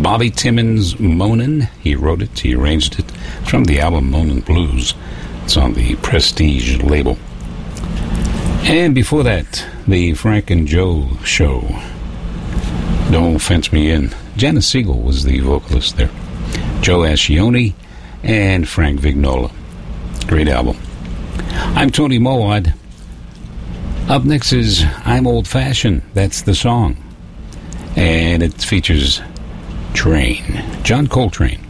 Bobby Timmons' Moanin'. He wrote it, he arranged it. It's from the album Moanin' Blues. It's on the Prestige label. And before that, the Frank and Joe Show. Don't Fence Me In. Janis Siegel was the vocalist there. Joe Ascione and Frank Vignola. Great album. I'm Tony Mowad. Up next is I'm Old Fashioned. That's the song. And it features Train. John Coltrane.